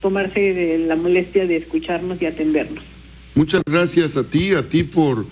tomarse de la molestia de escucharnos y atendernos. Muchas gracias a ti por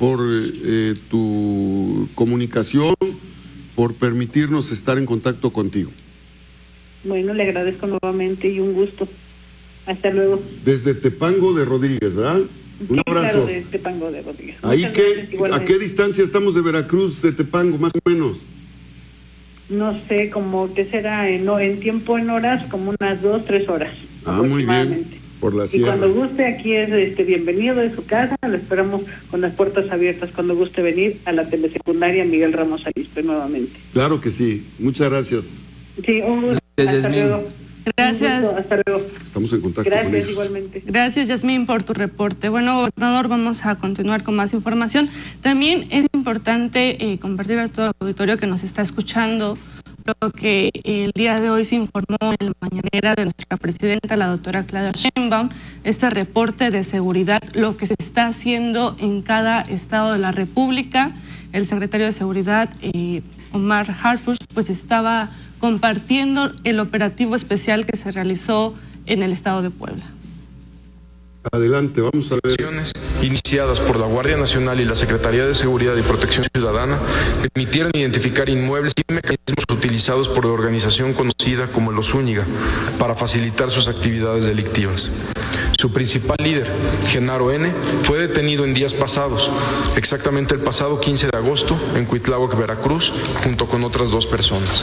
tu comunicación, por permitirnos estar en contacto contigo. Bueno, le agradezco nuevamente y un gusto. Hasta luego. Desde Tepango de Rodríguez, ¿verdad? Un abrazo. Claro, de Tepango de Rodríguez. ¿A qué distancia estamos de Veracruz, de Tepango, más o menos? No sé, como que será en tiempo, en horas, como unas 2, 3 horas. Muy bien. Por la sierra. Y cuando guste, aquí es bienvenido de su casa. Lo esperamos con las puertas abiertas cuando guste venir a la telesecundaria Miguel Ramos Arizpe nuevamente. Claro que sí. Muchas gracias. Sí, un gusto. Hasta luego. Gracias. Hasta luego. Estamos en contacto con ellos. Gracias, igualmente. Gracias, Yasmín, por tu reporte. Bueno, gobernador, vamos a continuar con más información. También es importante compartir a todo el auditorio que nos está escuchando lo que el día de hoy se informó en la mañanera de nuestra presidenta, la doctora Claudia Sheinbaum, este reporte de seguridad, lo que se está haciendo en cada estado de la República. El secretario de Seguridad, Omar Harfuch, pues estaba compartiendo el operativo especial que se realizó en el estado de Puebla. Adelante, vamos a ver. Acciones iniciadas por la Guardia Nacional y la Secretaría de Seguridad y Protección Ciudadana permitieron identificar inmuebles y mecanismos utilizados por la organización conocida como Los Zúñiga para facilitar sus actividades delictivas. Su principal líder, Genaro N., fue detenido en días pasados, exactamente el pasado 15 de agosto, en Cuitláhuac, Veracruz, junto con otras 2 personas.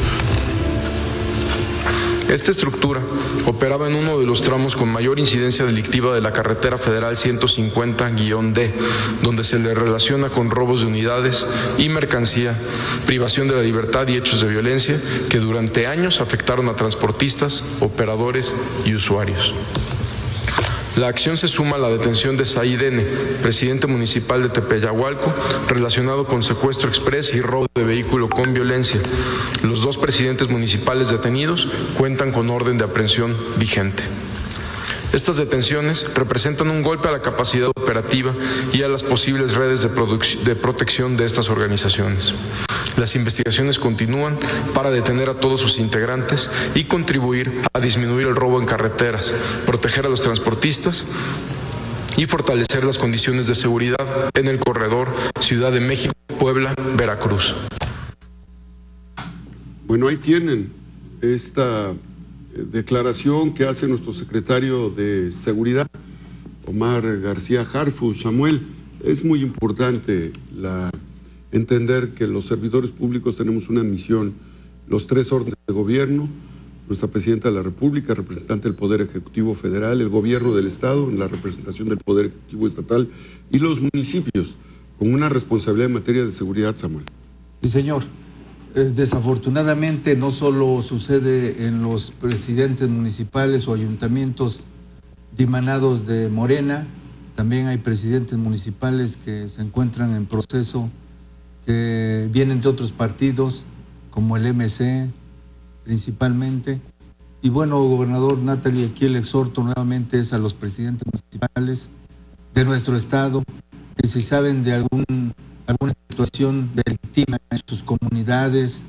Esta estructura operaba en uno de los tramos con mayor incidencia delictiva de la carretera federal 150-D, donde se le relaciona con robos de unidades y mercancía, privación de la libertad y hechos de violencia que durante años afectaron a transportistas, operadores y usuarios. La acción se suma a la detención de Said N., presidente municipal de Tepeyahualco, relacionado con secuestro exprés y robo de vehículo con violencia. Los 2 presidentes municipales detenidos cuentan con orden de aprehensión vigente. Estas detenciones representan un golpe a la capacidad operativa y a las posibles redes de protección de estas organizaciones. Las investigaciones continúan para detener a todos sus integrantes y contribuir a disminuir el robo en carreteras, proteger a los transportistas y fortalecer las condiciones de seguridad en el corredor Ciudad de México, Puebla, Veracruz. Bueno, ahí tienen esta declaración que hace nuestro secretario de Seguridad, Omar García Harfuch. Samuel, es muy importante entender que los servidores públicos tenemos una misión, los 3 órdenes de gobierno, nuestra presidenta de la República, representante del Poder Ejecutivo Federal, el gobierno del Estado, en la representación del Poder Ejecutivo Estatal, y los municipios, con una responsabilidad en materia de seguridad, Samuel. Sí, señor. Desafortunadamente no solo sucede en los presidentes municipales o ayuntamientos dimanados de Morena, también hay presidentes municipales que se encuentran en proceso, que vienen de otros partidos, como el MC principalmente. Y bueno, gobernador Natalie, aquí el exhorto nuevamente es a los presidentes municipales de nuestro estado, que si saben de alguna situación delictiva en sus comunidades,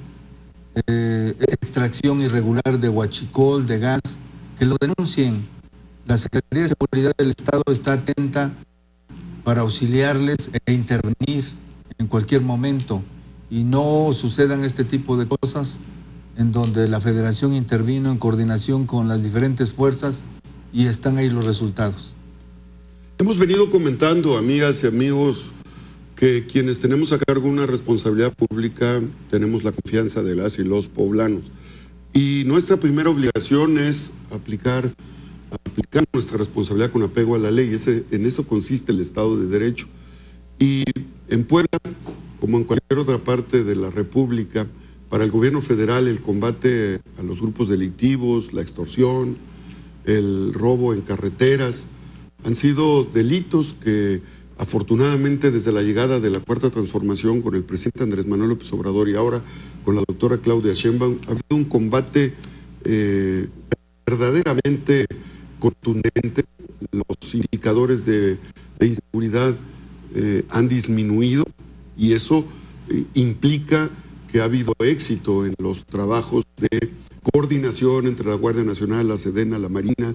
extracción irregular de huachicol, de gas, que lo denuncien. La Secretaría de Seguridad del Estado está atenta para auxiliarles e intervenir en cualquier momento, y no sucedan este tipo de cosas en donde la Federación intervino en coordinación con las diferentes fuerzas y están ahí los resultados. Hemos venido comentando, amigas y amigos, que quienes tenemos a cargo una responsabilidad pública tenemos la confianza de las y los poblanos, y nuestra primera obligación es aplicar nuestra responsabilidad con apego a la ley. En eso consiste el Estado de Derecho. Y en Puebla, como en cualquier otra parte de la República, para el gobierno federal el combate a los grupos delictivos, la extorsión, el robo en carreteras, han sido delitos que afortunadamente desde la llegada de la Cuarta Transformación con el presidente Andrés Manuel López Obrador y ahora con la doctora Claudia Sheinbaum, ha habido un combate verdaderamente contundente. Los indicadores de inseguridad han disminuido, y eso implica que ha habido éxito en los trabajos de coordinación entre la Guardia Nacional, la Sedena, la Marina